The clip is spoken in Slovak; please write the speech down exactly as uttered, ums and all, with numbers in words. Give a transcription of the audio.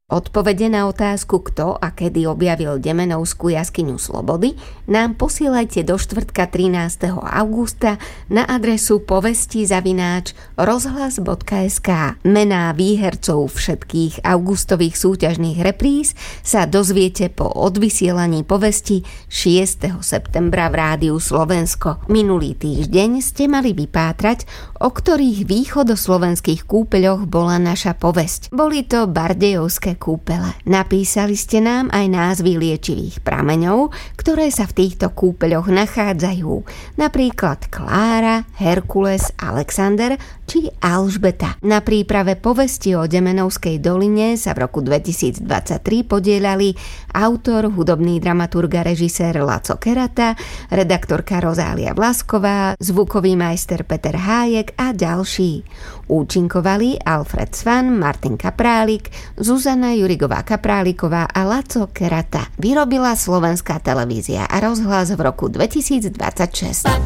Odpovede na otázku, kto a kedy objavil Demenovskú jaskyňu Slobody, nám posielajte do štvrtka trinásteho augusta na adresu povesti zavináč rozhlas bodka es ká. Mená výhercov všetkých augustových súťažných repríz sa dozviete po odvysielaní povesti šiesteho septembra v Rádiu Slovensko. Minulý týždeň ste mali vypátrať, o ktorých východoslovenských kúpeľoch bola naša povesť. Boli to Bardejovské kúpele. Napísali ste nám aj názvy liečivých prameňov, ktoré sa v týchto kúpeľoch nachádzajú. Napríklad Klára, Herkules, Alexander či Alžbeta. Na príprave povesti o Demenovskej doline sa v roku dvetisícdvadsaťtri podieľali autor, hudobný dramaturg a režisér Laco Kerata, redaktorka Rozália Vlasková, zvukový majster Peter Hájek a ďalší. Účinkovali Alfred Svan, Martin Kaprálik, Zuzana Jurigová-Kapráliková a Laco Kerata. Vyrobila Slovenská televízia a rozhlas v roku dvetisícdvadsaťšesť.